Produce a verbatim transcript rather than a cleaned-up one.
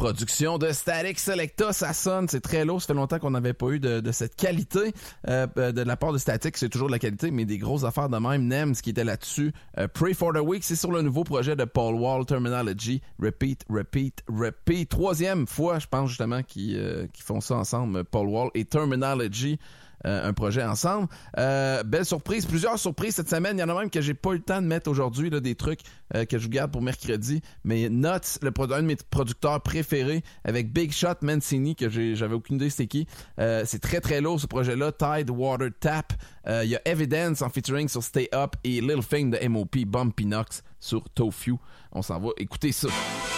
production de Static Selecta, ça sonne, c'est très lourd, ça fait longtemps qu'on n'avait pas eu de, de cette qualité euh, de la part de Static, c'est toujours de la qualité, mais des grosses affaires de même. Nems qui était là-dessus, euh, Pray for the Weak, c'est sur le nouveau projet de Paul Wall, Terminology, Repeat, Repeat, Repeat, troisième fois je pense justement qu'ils, euh, qu'ils font ça ensemble, Paul Wall et Terminology. Euh, un projet ensemble. Euh, belle surprise, plusieurs surprises cette semaine. Il y en a même que j'ai pas eu le temps de mettre aujourd'hui, là, des trucs euh, que je vous garde pour mercredi. Mais Nuts, le, un de mes producteurs préférés, avec Big Shot Mancini, que j'ai, j'avais aucune idée c'était qui. Euh, c'est très très lourd ce projet-là. Tide Water Tap. Euh, il y a Evidence en featuring sur Stay Up et Lil Fing de M O P, Bumpy Knox sur Tofu. On s'en va écouter ça.